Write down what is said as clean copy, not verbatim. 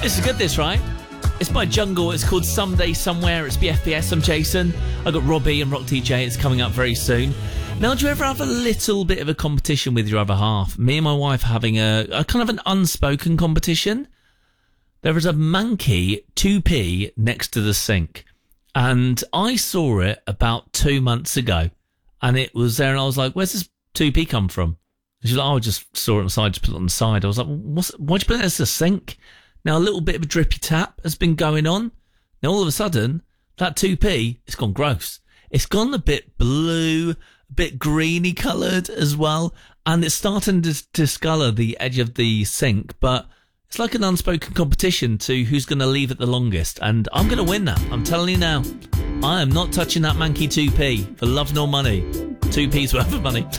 This is good, this, right? It's by Jungle. It's called Someday Somewhere. It's BFBS. I'm Jason. I got Robbie and Rock DJ. It's coming up very soon. Now, do you ever have a little bit of a competition with your other half? Me and my wife are having a kind of an unspoken competition. There is a Mankey 2p next to the sink. And I saw it about 2 months ago. And it was there, and I was like, where's this 2p come from? And she was like, oh, I just saw it on the side, just put it on the side. I was like, why'd you put it as a sink? Now, a little bit of a drippy tap has been going on. Now, all of a sudden, that 2p, it's gone gross. It's gone a bit blue, a bit greeny coloured as well. And it's starting to discolour the edge of the sink. But it's like an unspoken competition to who's going to leave it the longest. And I'm going to win that. I'm telling you now. I am not touching that Mankey 2p for love nor money. 2p's worth of money.